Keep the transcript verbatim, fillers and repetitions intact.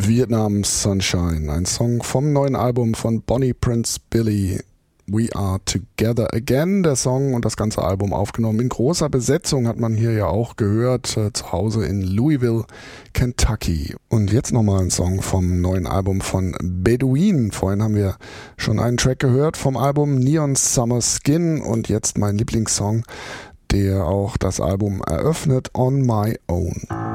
Vietnam Sunshine, ein Song vom neuen Album von Bonnie Prince Billy, We Are Together Again. Der Song und das ganze Album aufgenommen in großer Besetzung, hat man hier ja auch gehört, äh, zu Hause in Louisville, Kentucky. Und jetzt nochmal ein Song vom neuen Album von Bedouin. Vorhin haben wir schon einen Track gehört vom Album Neon Summer Skin und jetzt mein Lieblingssong, der auch das Album eröffnet, On My Own.